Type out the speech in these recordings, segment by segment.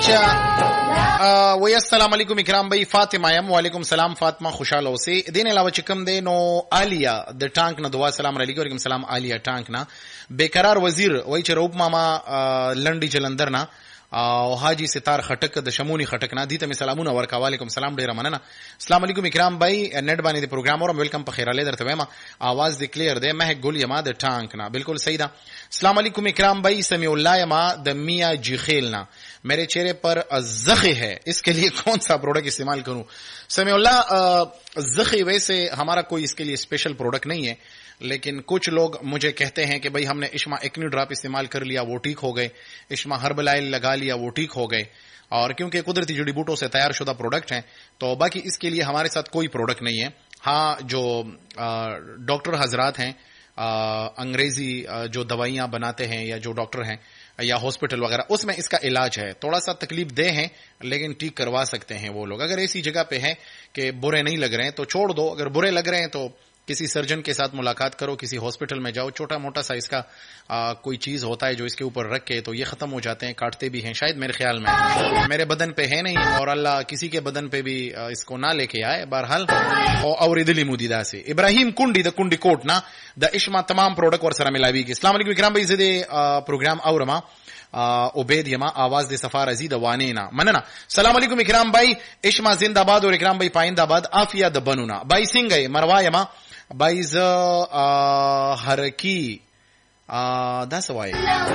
وی السلام علیکم اکرام بھائی فاطمہ یم وعلیکم سلام فاطمہ خوشحال اوسې دین علاوه چې کوم دی نو عالیه د ټانک نه دعا سلام علیکم سلام عالیه ټانک نه بیقرار وزیر وای چې روپ ماما لنډی جلندر نه او حاجی ستار خټک د شمونی خټک نه دي ته سلامونه ورکا وعلیکم سلام ډیر مننه السلام علیکم اکرام بھائی نیټ باندې د پروګرام اورم ویلکم په خیر علی درته وایم आवाज د کلیر دی مه ګل یما د ټانک نه بالکل صحیح ده السلام علیکم اکرام بھائی سمیع الله یما د میاں جیخیل نه میرے چہرے پر زخی ہے اس کے لیے کون سا پروڈکٹ استعمال کروں سمیع اللہ زخی ویسے ہمارا کوئی اس کے لیے اسپیشل پروڈکٹ نہیں ہے لیکن کچھ لوگ مجھے کہتے ہیں کہ بھائی ہم نے اشما ایکنی ڈراپ استعمال کر لیا وہ ٹھیک ہو گئے اشما ہربل آئل لگا لیا وہ ٹھیک ہو گئے اور کیونکہ قدرتی جڑی بوٹوں سے تیار شدہ پروڈکٹ ہیں تو باقی اس کے لیے ہمارے ساتھ کوئی پروڈکٹ نہیں ہے ہاں جو ڈاکٹر حضرات ہیں انگریزی جو دوائیاں بناتے ہیں یا جو ڈاکٹر ہیں یا ہاسپٹل وغیرہ اس میں اس کا علاج ہے تھوڑا سا تکلیف دہ ہے لیکن ٹھیک کروا سکتے ہیں وہ لوگ اگر ایسی جگہ پہ ہے کہ برے نہیں لگ رہے ہیں تو چھوڑ دو اگر برے لگ رہے ہیں تو کسی سرجن کے ساتھ ملاقات کرو کسی ہاسپٹل میں جاؤ چھوٹا موٹا سا اس کا کوئی چیز ہوتا ہے جو اس کے اوپر رکھ کے تو یہ ختم ہو جاتے ہیں کاٹتے بھی ہیں شاید میرے خیال میں میرے بدن پہ ہے نہیں اور اللہ کسی کے بدن پہ بھی اس کو نہ لے کے آئے بہرحال اور دلی مدیدہ سے ابراہیم کنڈی دا کنڈی کوٹ نا دا اشما تمام پروڈکٹ ور سره ملاوی کی السلام علیکم اکرام بھائی زده پروگرام اورما عبید یما آواز د سفار ازید وانینا مننا السلام علیکم اکرام بھائی اشما زندہ باد اور اکرام بھائی پائندہ باد عافیہ د بنونا بھائی سنگ مروا یما بھائی ز حرکی دا سوای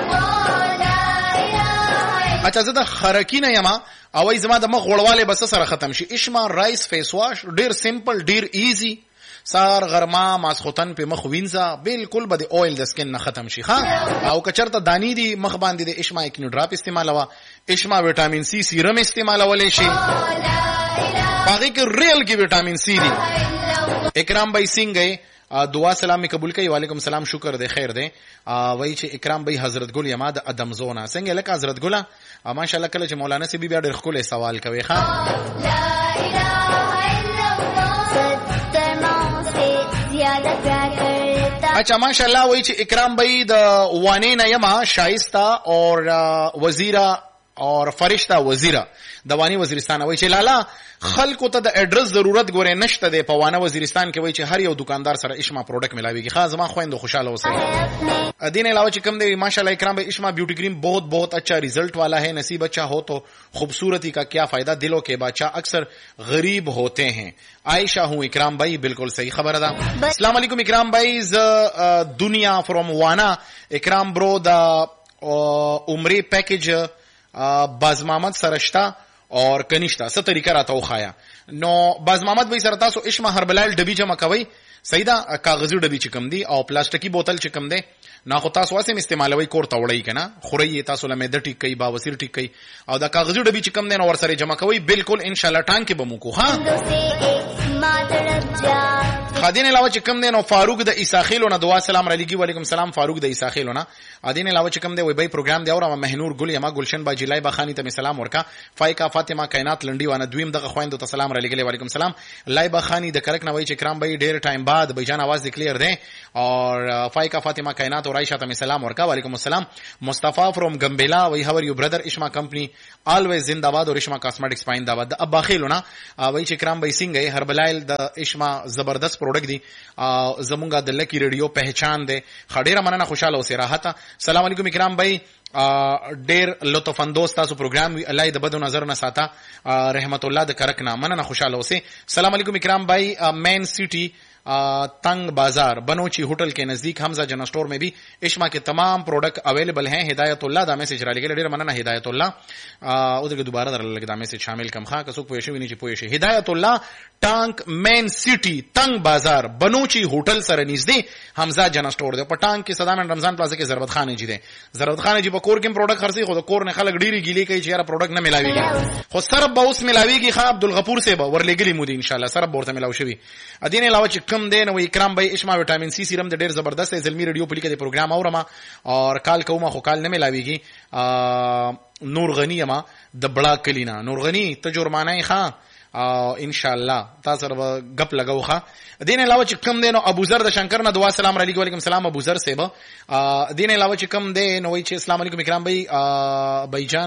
اچھا زده حرکی نه یما او زما د مخ غړواله بس سره ختم شي اشما رایس فیس واش ډیر سمپل ډیر ایزی سار غرما ماسختن په مخ وینځه بالکل به د اویل د سکن نه ختم شي ها او کچرته دانی دی مخ باندې د اشما ایکنو ډراپ استعمالوا اشما وټامین سی سیرم استعمالولې شي باقي کې ریل کې وټامین سی دی اکرام بھائی سنگ دعا سلام می قبول کړي وعلیکم سلام شکر دے خیر دے وای چې اکرام بھائی حضرت ګل یما د ادم زونا څنګه لکه حضرت ګل ماشاءالله کله چې مولانا سی بي بیا ډېر خپل سوال کوي ها اچھا ماشاءاللہ وای چې اکرام بھائی د وانینا یما شایسته اور وزیرہ اور فرشتہ وزیرہ دوانی وزیرستان وای چې لالا خلکو ته د اډرس ضرورت ګورې نشته دی په وانه وزیرستان کې وای چې هر یو دکاندار سره اشما پروډکټ ملاويږي خاص ما خويندو خوشاله اوسئ دین علاوه چې کوم دی ماشاءاللہ اکرام بھائی اشما بیوٹی کریم بہت بہت اچھا ریزلٹ والا ہے نصیب اچھا ہو تو خوبصورتی کا کیا فائدہ دلوں کے بادشاہ اکثر غریب ہوتے ہیں عائشہ ہوں اکرام بھائی بالکل صحیح خبر دا السلام علیکم اکرام بھائی دنیا فرام وانا اکرام برو دا عمری پیکج باز محمد سرشتہ اور کنیشتا څه طریقه راته وخایا نو باز محمد وای سره تاسو اشما هربلال ډبی جمع کوي سیدا کاغذي ډبی چې کم دی او پلاستیکی بوتل چې کم دی نه خو تاسو واسه استعمالوي کور ته وړی کنه خوري تاسو لمه د ټیک کوي با وسیر ټیک کوي او دا کاغذي ډبی چې کم دی نو ور سره جمع کوي بالکل ان شاء الله ټانک به مو کو ها خادین علاوه چې کم دی نو فاروق د عیساخیلو نه دعا سلام علیکم وعلیکم سلام فاروق د عیساخیلو نه ادین علاوه چې کم دی وای بای پروګرام دی او مهنور ګل یما گلشن با جلای با خانی ته سلام ورکا فایکا فاطمه کائنات لنډی وانه دویم دغه خويندو ته سلام علیکم وعلیکم سلام لایبا خانی د کرک نه وای چې کرام بای ډیر ټایم بعد بایجان आवाज دی کلیر دی اور فایکا فاطمه کائنات اور عائشہ ته سلام ورکا وعلیکم السلام مصطفی فرام گمبلا وای هاو ار یو برادر اشما کمپنی آلویز زندہ باد اور اشما کاسمیٹکس پایندا باد ابا خیلونا وای چې کرام بای سنگ هربلایل د اشما زبردست پروډکټ دی زمونږه د لکی ریډیو پہچان دی خډیره مننه خوشاله اوسه راحت السلام علیکم اکرام بھائی ډیر لطف اندوز تاسو پروګرام وی الله دې بدو نظر نه ساته رحمت الله د کرکنا مننه خوشاله اوسه السلام علیکم اکرام بھائی مین سٹی تنگ بازار بنوچی ہوٹل کے نزدیک حمزہ جنا اسٹور میں بھی اشما کے تمام پروڈکٹ اویلیبل ہیں ہدایت اللہ دا میسج را لگے ډیر مننه ہدایت الله ادھر کے دوبارہ در لگے دا میسج شامل کم خا کسو پویشی ونی چی پویشی ہدایت اللہ ٹانک مین سٹی تنگ بازار بنوچی ہوٹل سره نږدې حمزہ جنا اسٹور دے پٹانگ کے صدامن رمضان پلازا کے ضربت خان جی دے ضربت خان جی بکور کے پروڈکٹ خرڅي خو کور نے خلک ډیری گیلی کوي چې یاره پروڈکٹ نه ملاویږي خو سره به اوس ملاویږي خا عبدالغفور سے به ورلګلی مودي ان شاء الله سره ورته ملاو شوی ادین علاوه چې کم دین و اکرام بھائی اشما وٹامن سی سیرم د ډیر زبردست ہے زلمی ریڈیو پلی کے پروگرام اورما اور کال کوما خو کال نه ملاویږي نور غنی ما د بڑا کلینا نور غنی ته جرمانه خا ان شاء الله تاسو سره غپ لگاو خا دین علاوه چې کم دینو ابو ذر د شنکر نه دعا سلام علیکم وعلیکم السلام ابو ذر سے دین علاوه چې کم دینو وای چې السلام علیکم اکرام بھائی بھائی جان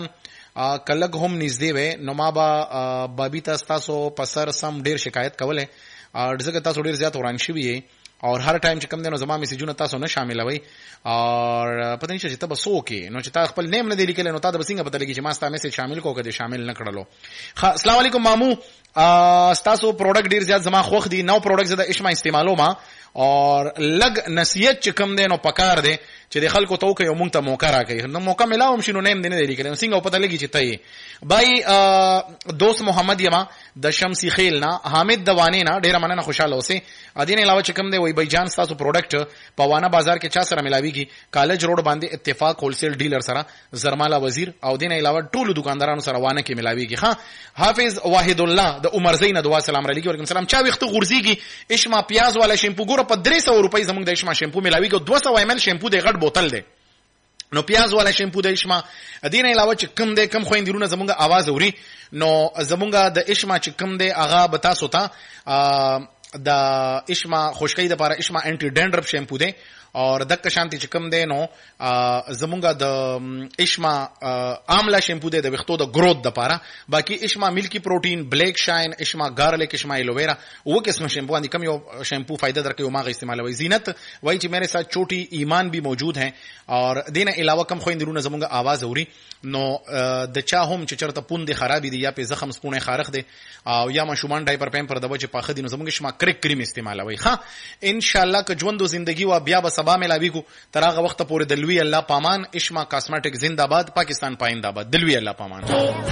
کلګ هم نږدې وې نو ما با بابي تاسو په سر سم ډیر شکایت کوله ځکه تاسو ډیر زیات وران شوی اور هر ټایم چې کوم دینو زما میسجونه تاسو نه شاملوي اور پته نشي چې تاسو سو کې نو چې تاسو خپل نیم نه دی لیکل نو تاسو به څنګه پته لګي چې ما ستاسو میسج شامل کو کده شامل نه کړلو. السلام علیکم مامو تاسو پروډکټ ډیر زیات زما خوښ دي نو پروډکټ زده اشما استعمالو ما اور لګ نصیحت چې کوم دینو پکار دی چې د خلکو تو کوي مونږ ته موقع راکړي نو موقع ملاوم شنو نیم دینه دی لیکل څنګه پته لګي چې ته بای دوست محمد یما د شمسی خیل نه حامد دوانه نه ډیر مننه خوشاله اوسه ادین علاوه چې کوم دی وای بای جان تاسو پروډکټ په وانا بازار کې چا سره ملاويږي کالج روډ باندې اتفاق هولسیل ډیلر سره زرمالا وزیر او دین علاوه ټولو دکاندارانو سره وانه کې ملاويږي. ها حافظ واحد الله د عمر زین دعا سلام علیکم سلام چا وخت غورځيږي اشما پیاز والا شیمپو ګوره په 300 روپۍ زموږ د اشما شیمپو ملاويږي 200 ml شیمپو د غټ بوتل دی نو پیاز والا شیمپو د اشما دین علاوه چې کم دی کم خويندرونه زموږه आवाज اوري نو زموږه د اشما چې کم دی اغا بتا سوتا د اشما خوشکۍ د لپاره اشما انټي ډینډرپ شیمپو دی اور دک شانتی چې کم دی نو زمونږه د اشما آملا شیمپو دی د وختو د گروث د لپاره باقی اشما ملکی پروټین بلیک شاین اشما گارلک اشما ایلوویرا وہ قسم شیمپو اندی کم یو شیمپو فائدہ درکې او ماغه استعمال وای زینت وای چې میرے ساتھ چھوٹی ایمان بھی موجود ہیں اور دینه علاوه کم خويندرونه زمونږه आवाज اوري نو د چا هم چې چرته پوند خرابې دي یا په زخم سپونه خارخ دي او یا مشومان ډایپر پمپر د وجه پاخه دي نو زمونږه شما کرک کریم استعمال وای. ها ان شاء الله که ژوند او زندگی وا بیا به سبا ملاوي کو تراغه وخت پورې دلوي الله پامان اشما کاسمیټک زندہ باد پاکستان پاینده باد دلوي الله پامان.